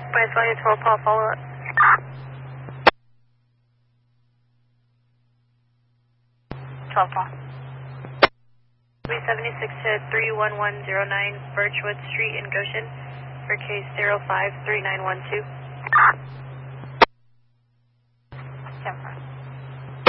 Bias value 12 Paul, follow up. 12 Paul. 376 to 31109 Birchwood Street in Goshen for case 053912. 10-4.